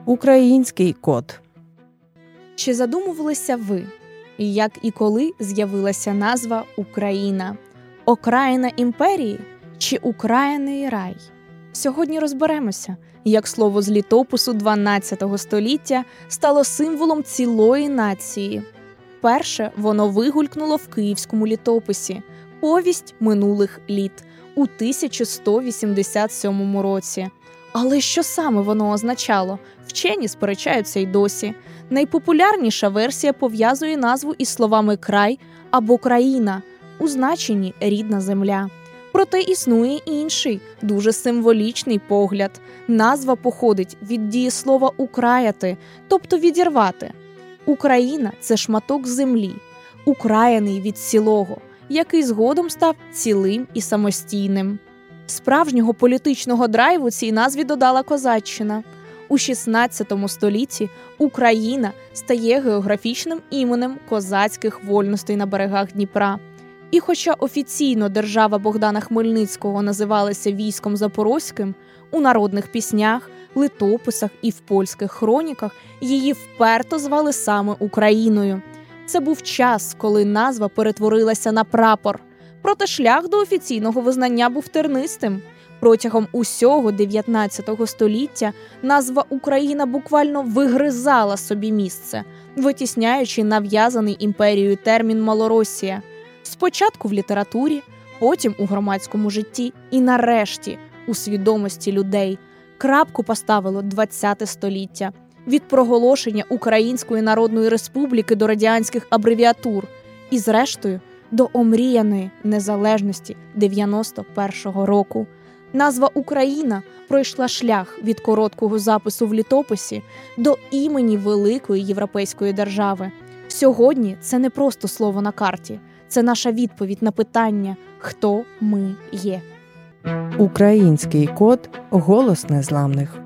Український код. Чи задумувалися ви, як і коли з'явилася назва Україна? Окраїна імперії чи Україний рай? Сьогодні розберемося, як слово з літопису 12 століття стало символом цілої нації. Перше воно вигулькнуло в київському літописі «Повість минулих літ» у 1187 році. Але що саме воно означало? Вчені сперечаються й досі. Найпопулярніша версія пов'язує назву із словами «край» або «країна» у значенні «рідна земля». Проте існує інший, дуже символічний погляд. Назва походить від дієслова «украяти», тобто «відірвати». Україна – це шматок землі, украєний від цілого, який згодом став цілим і самостійним. Справжнього політичного драйву цій назві додала козаччина. У 16 столітті Україна стає географічним іменем козацьких вольностей на берегах Дніпра. І хоча офіційно держава Богдана Хмельницького називалася військом Запорозьким, у народних піснях, литописах і в польських хроніках її вперто звали саме Україною. Це був час, коли назва перетворилася на прапор. Проте шлях до офіційного визнання був тернистим. Протягом усього 19 століття назва Україна буквально вигризала собі місце, витісняючи нав'язаний імперією термін «Малоросія». Спочатку в літературі, потім у громадському житті і нарешті у свідомості людей. Крапку поставило 20 століття. Від проголошення Української Народної Республіки до радянських абревіатур і, зрештою, до омріяної незалежності 91-го року. Назва Україна пройшла шлях від короткого запису в літописі до імені великої європейської держави. Сьогодні це не просто слово на карті. Це наша відповідь на питання «Хто ми є?». Український код – голос незламних.